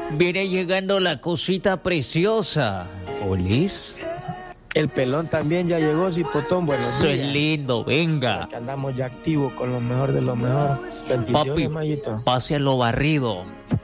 Viene llegando la cosita preciosa. ¿Olis? El pelón también ya llegó, Cipotón. Buenos días. Soy lindo, venga. Aquí andamos ya activos con lo mejor de lo mejor. Bendiciones, Papi, Mayito. pase a lo barrido.